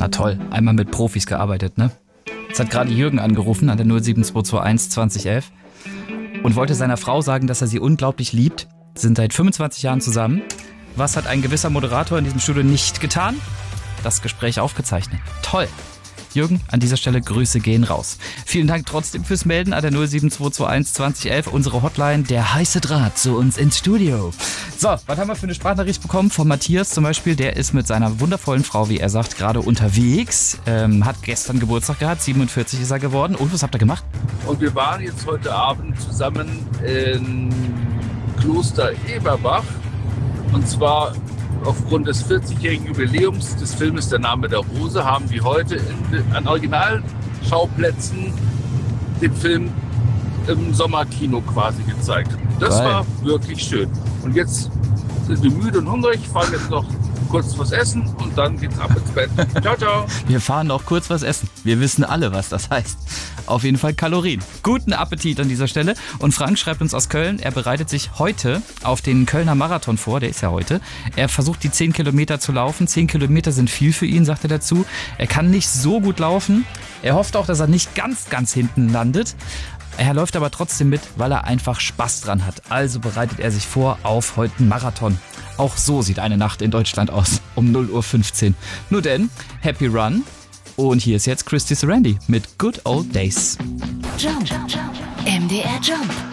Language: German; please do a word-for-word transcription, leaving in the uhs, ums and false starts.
Na toll, einmal mit Profis gearbeitet, ne? Jetzt hat gerade Jürgen angerufen an der null sieben zwei zwei eins zwanzig elf und wollte seiner Frau sagen, dass er sie unglaublich liebt. Sie sind seit fünfundzwanzig Jahren zusammen. Was hat ein gewisser Moderator in diesem Studio nicht getan? Das Gespräch aufgezeichnet. Toll. Jürgen, an dieser Stelle Grüße gehen raus. Vielen Dank trotzdem fürs Melden an der null sieben zwei zwei eins zwanzig elf, unsere Hotline, der heiße Draht zu uns ins Studio. So, was haben wir für eine Sprachnachricht bekommen? Von Matthias zum Beispiel, der ist mit seiner wundervollen Frau, wie er sagt, gerade unterwegs, ähm, hat gestern Geburtstag gehabt, siebenundvierzig ist er geworden. Und was habt ihr gemacht? Und wir waren jetzt heute Abend zusammen in Kloster Eberbach, und zwar aufgrund des vierzigjährigen Jubiläums des Filmes Der Name der Rose haben die heute in, an Originalschauplätzen den Film im Sommerkino quasi gezeigt. Das Geil. War wirklich schön. Und jetzt sind wir müde und hungrig, fahren jetzt noch kurz was essen und dann geht's ab ins Bett. Ciao, ciao. Wir fahren noch kurz was essen. Wir wissen alle, was das heißt. Auf jeden Fall Kalorien. Guten Appetit an dieser Stelle. Und Frank schreibt uns aus Köln, er bereitet sich heute auf den Kölner Marathon vor, der ist ja heute. Er versucht die zehn Kilometer zu laufen. zehn Kilometer sind viel für ihn, sagt er dazu. Er kann nicht so gut laufen. Er hofft auch, dass er nicht ganz, ganz hinten landet. Er läuft aber trotzdem mit, weil er einfach Spaß dran hat. Also bereitet er sich vor auf heute einen Marathon. Auch so sieht eine Nacht in Deutschland aus, um null Uhr fünfzehn. Nur denn, Happy Run. Und hier ist jetzt Christy Sarandi mit Good Old Days. Jump. M D R Jump.